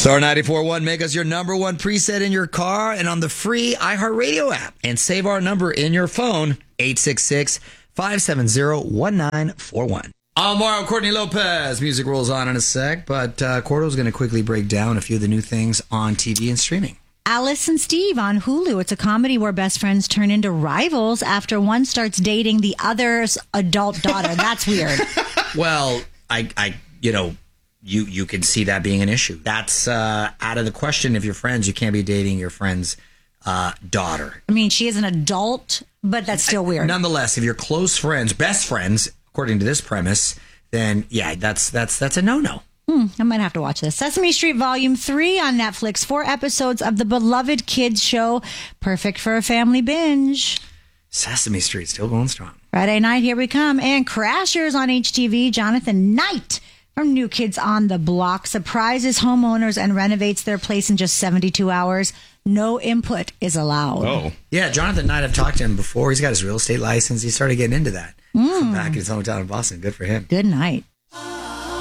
Star 94.1, make us your number one preset in your car and on the free iHeartRadio app. And save our number in your phone, 866-570-1941. Mario Courtney Lopez. Music rolls on in a sec, but Cordo's going to quickly break down a few of the new things on TV and streaming. Alice and Steve on Hulu. It's a comedy where best friends turn into rivals after one starts dating the other's adult daughter. That's weird. Well, you can see that being an issue. That's out of the question. If you're friends, you can't be dating your friend's daughter. I mean, she is an adult, but that's still weird. Nonetheless, if you're close friends, best friends, according to this premise, then yeah, that's a no-no. I might have to watch this. Sesame Street Volume 3 on Netflix. 4 episodes of the beloved kids show. Perfect for a family binge. Sesame Street still going strong. Friday night, here we come. And Crashers on HTV. Jonathan Knight from New Kids on the Block surprises homeowners and renovates their place in just 72 hours. No input is allowed. Oh. Yeah, Jonathan Knight, I've talked to him before. He's got his real estate license. He started getting into that. Back in his hometown in Boston. Good for him. Good night.